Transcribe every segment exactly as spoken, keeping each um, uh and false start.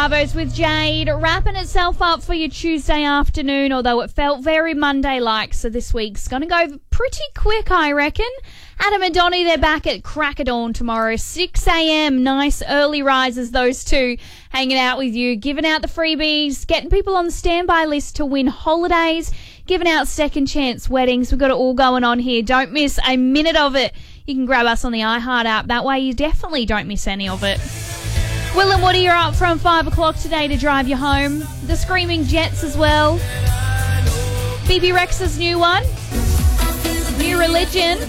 Arvos with Jade, wrapping itself up for your Tuesday afternoon, although it felt very Monday-like, so this week's going to go pretty quick, I reckon. Adam and Donnie, they're back at crack of dawn tomorrow, six a.m. Nice early risers, those two, hanging out with you, giving out the freebies, getting people on the standby list to win holidays, giving out second chance weddings. We've got it all going on here. Don't miss a minute of it. You can grab us on the iHeart app. That way you definitely don't miss any of it. Will and Woody are up from five o'clock today to drive you home. The Screaming Jets as well. B B Rex's new one, New Religion.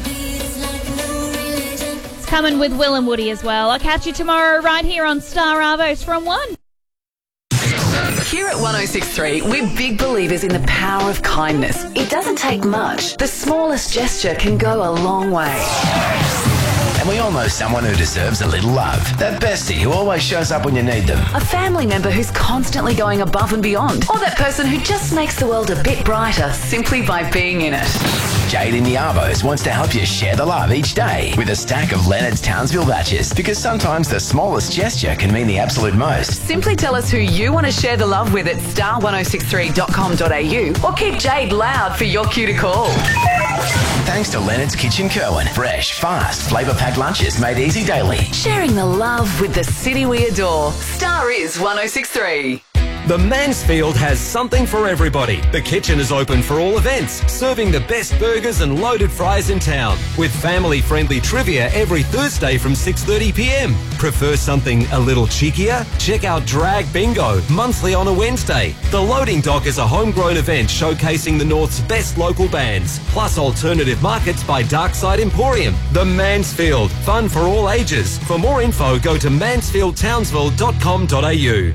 It's coming with Will and Woody as well. I'll catch you tomorrow right here on Star Arvos from one. Here at one oh six point three, we're big believers in the power of kindness. It doesn't take much. The smallest gesture can go a long way. And we all know someone who deserves a little love. That bestie who always shows up when you need them. A family member who's constantly going above and beyond. Or that person who just makes the world a bit brighter simply by being in it. Jade in the Arvos wants to help you share the love each day with a stack of Leonard's Townsville vouchers, because sometimes the smallest gesture can mean the absolute most. Simply tell us who you want to share the love with at star one oh six three dot com dot a u or keep Jade loud for your cue to call. Thanks to Leonard's Kitchen Kerwin. Fresh, fast, flavour-packed lunches made easy daily. Sharing the love with the city we adore. Star is one oh six point three. The Mansfield has something for everybody. The kitchen is open for all events, serving the best burgers and loaded fries in town, with family-friendly trivia every Thursday from six thirty p m. Prefer something a little cheekier? Check out Drag Bingo, monthly on a Wednesday. The Loading Dock is a homegrown event showcasing the North's best local bands, plus alternative markets by Darkside Emporium. The Mansfield, fun for all ages. For more info, go to mansfield townsville dot com dot a u.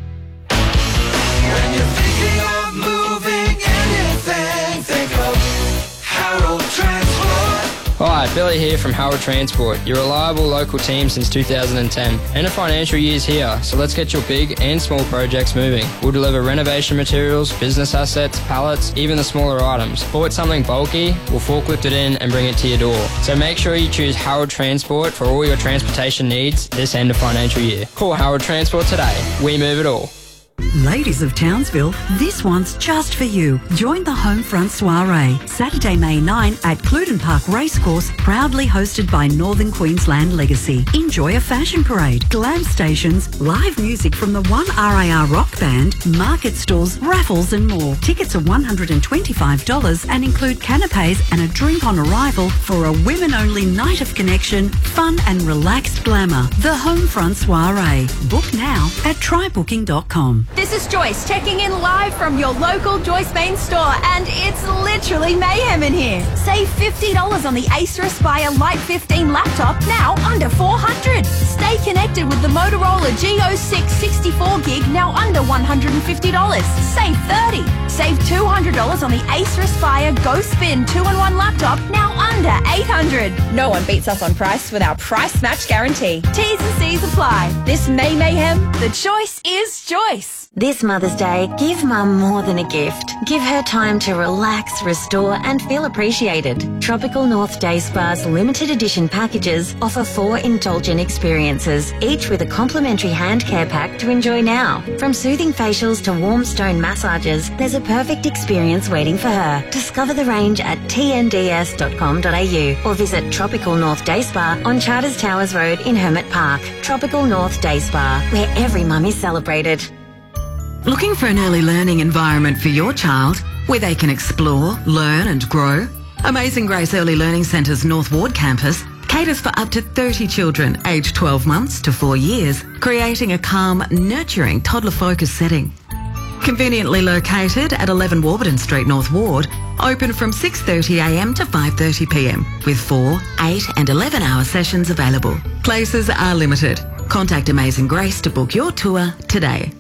When you're thinking of moving anything, think of Harold Transport. Hi, Billy here from Harold Transport, your reliable local team since two thousand ten. And the financial year's here, so let's get your big and small projects moving. We'll deliver renovation materials, business assets, pallets, even the smaller items. Bought something bulky, we'll forklift it in and bring it to your door. So make sure you choose Harold Transport for all your transportation needs this end of financial year. Call Harold Transport today. We move it all. Ladies of Townsville, this one's just for you. Join the Homefront Soiree, Saturday, May ninth at Cluden Park Racecourse, proudly hosted by Northern Queensland Legacy. Enjoy a fashion parade, glam stations, live music from the one R A R rock band, market stalls, raffles and more. Tickets are one hundred twenty-five dollars and include canapes and a drink on arrival for a women-only night of connection, fun and relaxed glamour. The Homefront Soiree. Book now at try booking dot com. This is Joyce checking in live from your local Joyce Main store, and it's literally mayhem in here. Save fifty dollars on the Acer Aspire Lite fifteen laptop, now under four hundred dollars. Stay connected with the Motorola G O six sixty-four gig, now under one hundred fifty dollars. Save thirty dollars. Save two hundred dollars on the Acer Aspire Go Spin two in one laptop, now under eight hundred dollars. No one beats us on price with our price match guarantee. T's and C's apply. This May Mayhem, the choice is Joyce. This Mother's Day, give Mum more than a gift. Give her time to relax, restore and feel appreciated. Tropical North Day Spa's limited edition packages offer four indulgent experiences, each with a complimentary hand care pack to enjoy now. From soothing facials to warm stone massages, there's a perfect experience waiting for her. Discover the range at t n d s dot com dot a u or visit Tropical North Day Spa on Charters Towers Road in Hermit Park. Tropical North Day Spa, where every mum is celebrated. Looking for an early learning environment for your child where they can explore, learn and grow? Amazing Grace Early Learning Centre's North Ward campus caters for up to thirty children aged twelve months to four years, creating a calm, nurturing, toddler-focused setting. Conveniently located at eleven Warburton Street, North Ward, open from six thirty a m to five thirty p m with four, eight and eleven hour sessions available. Places are limited. Contact Amazing Grace to book your tour today.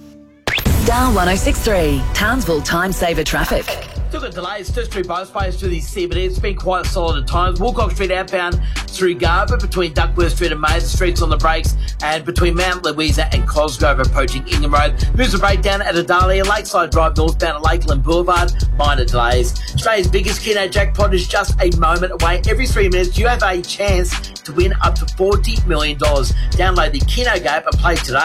Star one oh six point three, Townsville Time Saver Traffic. Still got delays, Sturt Street bypass to the C B D. It's been quite solid at times. Woolcock Street outbound through Garber, between Duckworth Street and Mazer Street's on the brakes, and between Mount Louisa and Cosgrove approaching Ingham Road. There's a breakdown at Adalia, Lakeside Drive northbound at Lakeland Boulevard. Minor delays. Australia's biggest Keno jackpot is just a moment away. Every three minutes you have a chance to win up to forty million dollars. Download the Keno app and play today.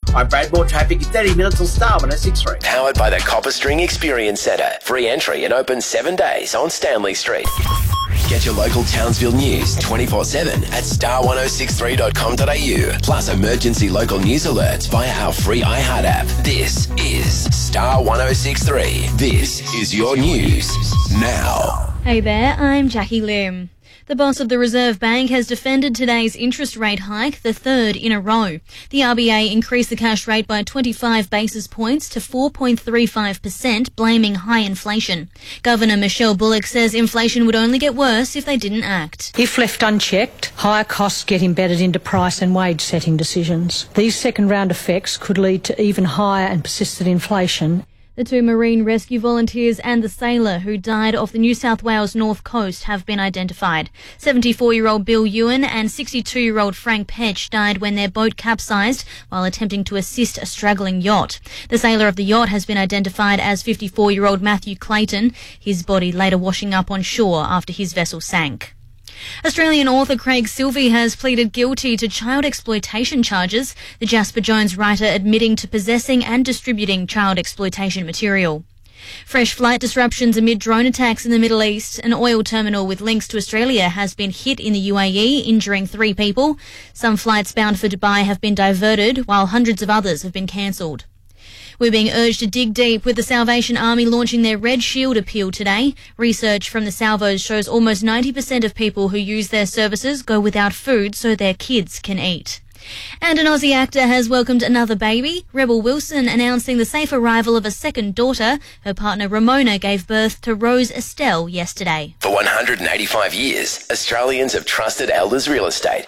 I'm Brad. More traffic in thirty minutes till Star one oh six point three. Powered by the Copper String Experience Centre. Free entry and open seven days on Stanley Street. Get your local Townsville news twenty-four seven at star one oh six three dot com dot a u. Plus emergency local news alerts via our free iHeart app. This is Star one oh six three. This is your news now. Hey there, I'm Jackie Lim. The boss of the Reserve Bank has defended today's interest rate hike, the third in a row. The R B A increased the cash rate by twenty-five basis points to four point three five percent, blaming high inflation. Governor Michelle Bullock says inflation would only get worse if they didn't act. If left unchecked, higher costs get embedded into price and wage setting decisions. These second-round effects could lead to even higher and persistent inflation. The two marine rescue volunteers and the sailor who died off the New South Wales north coast have been identified. seventy-four-year-old Bill Ewan and sixty-two-year-old Frank Petch died when their boat capsized while attempting to assist a struggling yacht. The sailor of the yacht has been identified as fifty-four-year-old Matthew Clayton, his body later washing up on shore after his vessel sank. Australian author Craig Silvey has pleaded guilty to child exploitation charges, the Jasper Jones writer admitting to possessing and distributing child exploitation material. Fresh flight disruptions amid drone attacks in the Middle East. An oil terminal with links to Australia has been hit in the U A E, injuring three people. Some flights bound for Dubai have been diverted, while hundreds of others have been cancelled. We're being urged to dig deep, with the Salvation Army launching their Red Shield appeal today. Research from the Salvos shows almost ninety percent of people who use their services go without food so their kids can eat. And an Aussie actor has welcomed another baby, Rebel Wilson announcing the safe arrival of a second daughter. Her partner Ramona gave birth to Rose Estelle yesterday. For one hundred eighty-five years, Australians have trusted Elders Real Estate.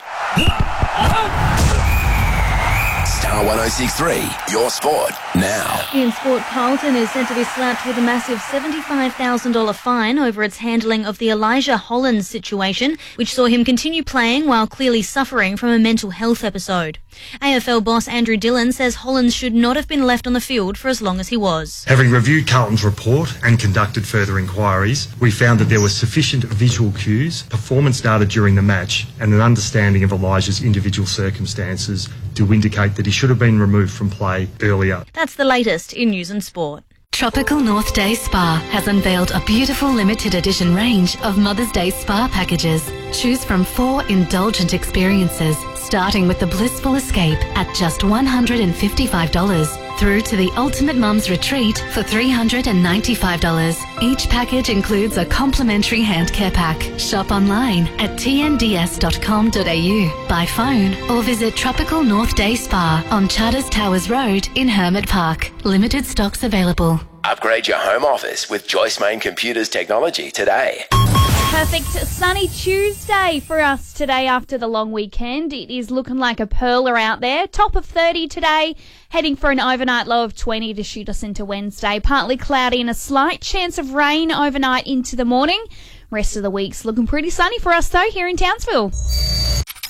Star one oh six three, your sport now. In sport, Carlton is said to be slapped with a massive seventy-five thousand dollars fine over its handling of the Elijah Hollands situation, which saw him continue playing while clearly suffering from a mental health episode. A F L boss Andrew Dillon says Hollands should not have been left on the field for as long as he was. Having reviewed Carlton's report and conducted further inquiries, we found that there were sufficient visual cues, performance data during the match, and an understanding of Elijah's individual circumstances to indicate that he should have been removed from play earlier. That's the latest in news and sport. Tropical North Day Spa has unveiled a beautiful limited edition range of Mother's Day spa packages. Choose from four indulgent experiences, starting with the Blissful Escape at just one hundred fifty-five dollars, through to the Ultimate Mum's Retreat for three hundred ninety-five dollars. Each package includes a complimentary hand care pack. Shop online at t n d s dot com dot a u, by phone, or visit Tropical North Day Spa on Charters Towers Road in Hermit Park. Limited stocks available. Upgrade your home office with Joyce Main Computers technology today. Perfect sunny Tuesday for us today after the long weekend. It is looking like a perler out there. Top of thirty today, heading for an overnight low of twenty to shoot us into Wednesday. Partly cloudy and a slight chance of rain overnight into the morning. Rest of the week's looking pretty sunny for us though here in Townsville.